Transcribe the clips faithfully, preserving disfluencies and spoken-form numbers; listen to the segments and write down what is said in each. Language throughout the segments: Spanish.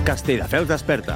Castelldefels desperta.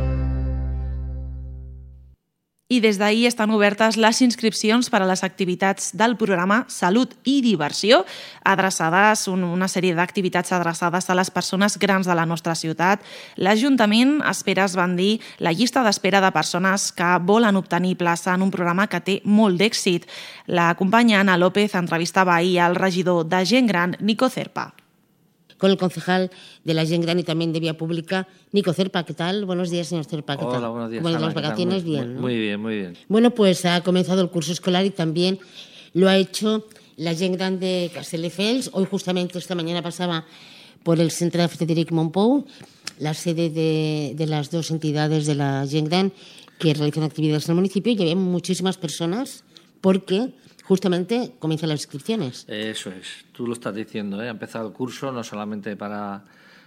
I des d'ahir estan obertes les inscripcions per a les activitats del programa Salut i Diversió, adreçades, una sèrie d'activitats adreçades a les persones grans de la nostra ciutat. L'Ajuntament espera esbandir la llista d'espera de persones que volen obtenir plaça en un programa que té molt d'èxit. La companya Ana López entrevistava ahir al regidor de Gent Gran, Nico Cerpa. Con el concejal de la Gent Gran y también de Vía Pública, Nico Cerpa. ¿Qué tal? Buenos días, señor Cerpa. ¿Qué Hola, tal? buenos días. Bueno, Ana, las vacaciones muy, bien, ¿no? Muy bien, muy bien. Bueno, pues ha comenzado el curso escolar y también lo ha hecho la Gent Gran de Castelldefels. Hoy justamente esta mañana pasaba por el centro de Frederic Mompou, la sede de, de las dos entidades de la Gent Gran que realizan actividades en el municipio, y había muchísimas personas porque justamente comienzan las inscripciones. Eso es, tú lo estás diciendo, ¿eh? Ha empezado el curso no solamente para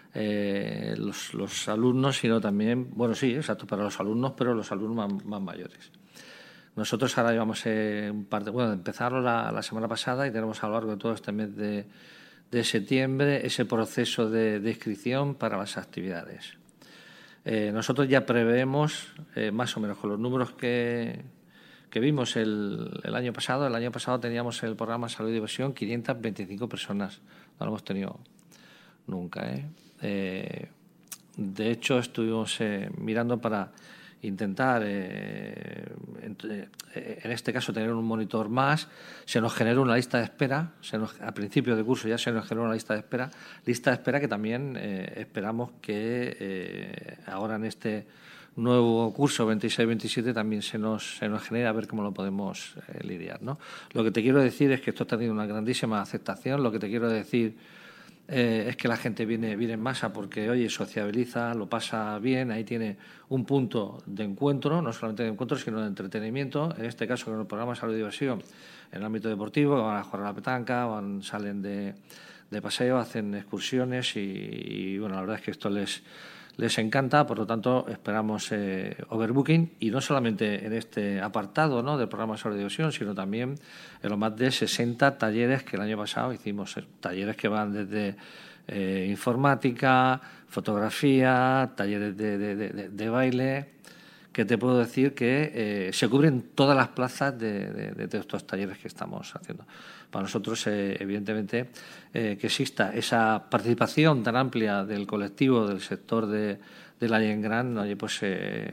eh, los, los alumnos, sino también, bueno, sí, exacto, para los alumnos, pero los alumnos más, más mayores. Nosotros ahora llevamos eh, un par de, bueno, empezaron la, la semana pasada y tenemos a lo largo de todo este mes de, de septiembre ese proceso de, de inscripción para las actividades. Eh, nosotros ya preveemos, eh, más o menos con los números que... que vimos el, el año pasado. El año pasado teníamos el programa Salud y Diversión quinientas veinticinco personas. No lo hemos tenido nunca, ¿eh? Eh, de hecho, estuvimos eh, mirando para intentar, eh, en, eh, en este caso, tener un monitor más. Se nos generó una lista de espera. Se nos, a principios de curso ya se nos generó una lista de espera. Lista de espera que también eh, esperamos que eh, ahora en este nuevo curso veintiséis veintisiete también se nos, se nos genera, a ver cómo lo podemos eh, lidiar, ¿no? Lo que te quiero decir es que esto está teniendo una grandísima aceptación. Lo que te quiero decir eh, es que la gente viene, viene en masa porque, oye, sociabiliza, lo pasa bien, ahí tiene un punto de encuentro, no solamente de encuentro, sino de entretenimiento. En este caso, con el programa Salud y Diversión, en el ámbito deportivo, van a jugar a la petanca, van, salen de, de paseo, hacen excursiones y, y, bueno, la verdad es que esto les... les encanta, por lo tanto esperamos eh, overbooking, y no solamente en este apartado, ¿no?, del programa Salud y Diversión, sino también en los más de sesenta talleres que el año pasado hicimos, eh, talleres que van desde eh, informática, fotografía, talleres de, de, de, de baile, que te puedo decir que eh, se cubren todas las plazas de, de, de estos talleres que estamos haciendo. Para nosotros, eh, evidentemente, eh, que exista esa participación tan amplia del colectivo, del sector de, de la Gent Gran, oye, pues eh,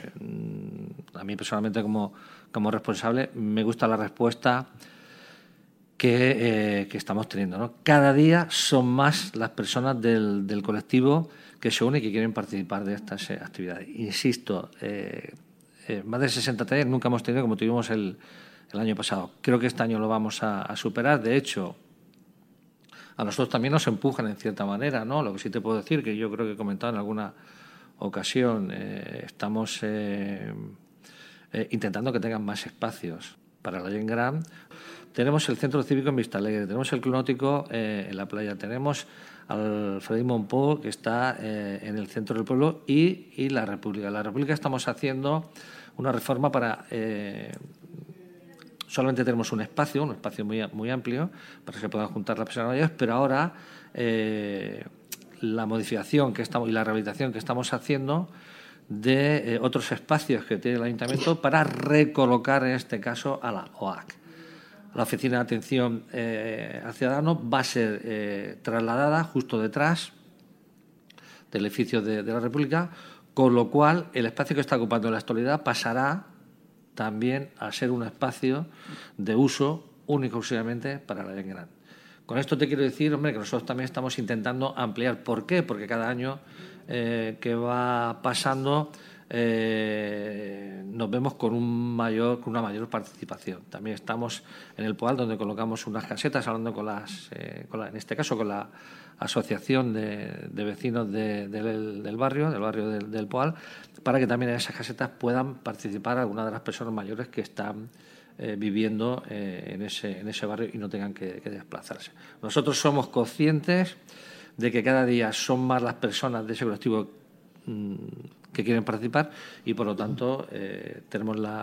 a mí personalmente como, como responsable me gusta la respuesta que, eh, que estamos teniendo, ¿no? Cada día son más las personas del, del colectivo que se unen y que quieren participar de estas eh, actividades. Insisto, eh, eh, más de sesenta talleres nunca hemos tenido como tuvimos el, el año pasado. Creo que este año lo vamos a, a superar. De hecho, a nosotros también nos empujan en cierta manera, ¿no? Lo que sí te puedo decir, que yo creo que he comentado en alguna ocasión, eh, estamos eh, eh, intentando que tengan más espacios para la Gent Gran. Tenemos el Centro Cívico en Vistalegre, tenemos el Club Náutico eh, en la playa, tenemos al Frederic Mompou, que está eh, en el centro del pueblo, y, y la República. En la República estamos haciendo una reforma para... Eh, solamente tenemos un espacio, un espacio muy, muy amplio, para que se puedan juntar las personas mayores, pero ahora eh, la modificación que estamos y la rehabilitación que estamos haciendo de eh, otros espacios que tiene el Ayuntamiento para recolocar, en este caso, a la O A C. La Oficina de Atención eh, al Ciudadano va a ser eh, trasladada justo detrás del edificio de, de la República, con lo cual el espacio que está ocupando en la actualidad pasará también a ser un espacio de uso único y exclusivamente para la Gent Gran. Con esto te quiero decir, hombre, que nosotros también estamos intentando ampliar. ¿Por qué? Porque cada año eh, que va pasando eh, nos vemos con un mayor, con una mayor participación. También estamos en el Poal, donde colocamos unas casetas, hablando con las, eh, con la, en este caso con la asociación de, de vecinos de, de, del, del barrio, del barrio del, del Poal, para que también en esas casetas puedan participar algunas de las personas mayores que están eh, viviendo eh, en, ese, en ese barrio y no tengan que, que desplazarse. Nosotros somos conscientes de que cada día son más las personas de ese colectivo mmm, que quieren participar y, por lo tanto, eh, tenemos la